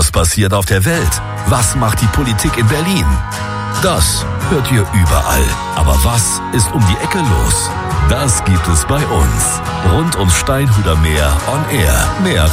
Was passiert auf der Welt? Was macht die Politik in Berlin? Das hört ihr überall. Aber was ist um die Ecke los? Das gibt es bei uns. Rund ums Steinhuder Meer on Air. Mehr